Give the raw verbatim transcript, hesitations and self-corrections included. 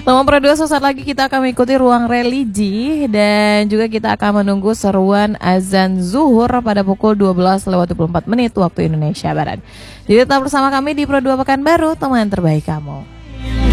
Teman Pro dua, sesaat lagi kita akan mengikuti ruang religi dan juga kita akan menunggu seruan azan zuhur pada pukul dua belas lewat dua puluh empat menit waktu Indonesia Barat. Jadi tetap bersama kami di Pro dua Pekanbaru, teman terbaik kamu.